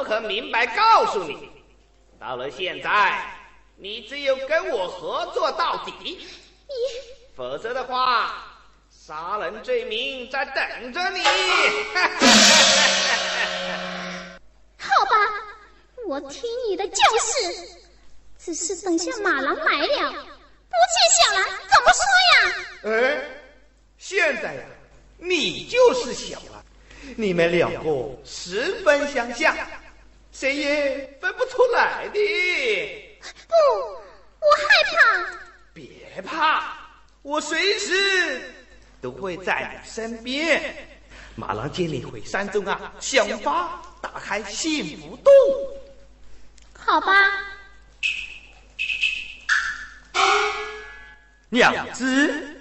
很明白告诉你，到了现在，你只有跟我合作到底，否则的话，杀人罪名在等着你。 好吧，我听你的就是。只是等下马郎来了，不见小兰怎么说呀？ 哎，现在呀，你就是小兰，你们两个十分相像，谁也分不出来的。 不，我害怕。 别怕，我随时都会在你身边。马郎接你回山中啊，想法打开幸福洞。 好吧。 娘子，